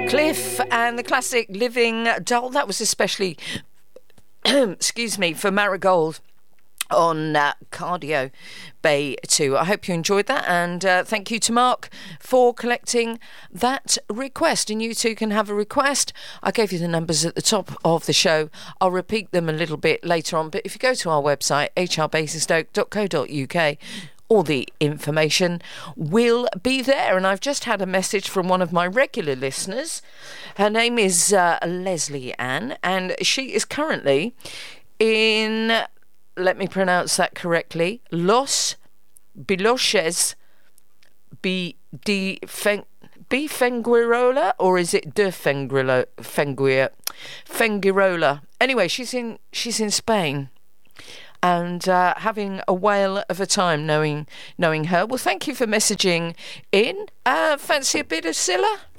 Cliff and the classic Living Doll. That was especially, excuse me, for Marigold on Cardio Bay 2. I hope you enjoyed that, and thank you to Mark for collecting that request. And you too can have a request. I gave you the numbers at the top of the show. I'll repeat them a little bit later on, but if you go to our website, hrbasinstoke.co.uk, all the information will be there. And I've just had a message from one of my regular listeners. Her name is Leslie Ann, and she is currently in, let me pronounce that correctly, Los Biloches Fenguirola, or is it de Fengirola? Anyway, she's in Spain, and having a whale of a time knowing her. Well, thank you for messaging in. Fancy a bit of Scylla?